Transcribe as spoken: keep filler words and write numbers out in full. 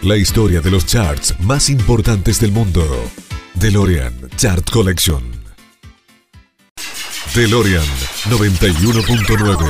La historia de los charts más importantes del mundo. DeLorean Chart Collection. DeLorean noventa y uno punto nueve.